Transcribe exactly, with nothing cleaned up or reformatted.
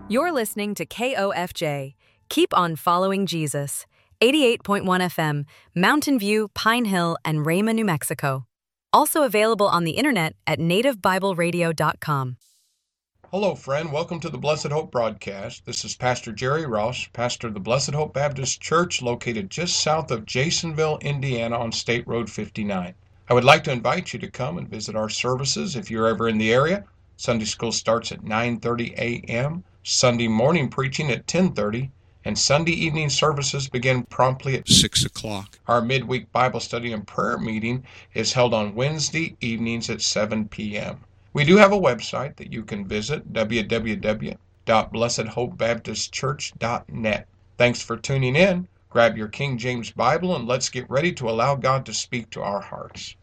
You're listening to K O F J. Keep on following Jesus. eighty-eight point one F M, Mountain View, Pine Hill, and Rama, New Mexico. Also available on the internet at native bible radio dot com. Hello, friend. Welcome to the Blessed Hope broadcast. This is Pastor Jerry Ross, pastor of the Blessed Hope Baptist Church, located just south of Jasonville, Indiana, on State Road fifty-nine. I would like to invite you to come and visit our services if you're ever in the area. Sunday school starts at nine thirty a m, Sunday morning preaching at ten thirty, and Sunday evening services begin promptly at six o'clock. Our midweek Bible study and prayer meeting is held on Wednesday evenings at seven p m We do have a website that you can visit, w w w dot blessed hope baptist church dot net. Thanks for tuning in. Grab your King James Bible and let's get ready to allow God to speak to our hearts.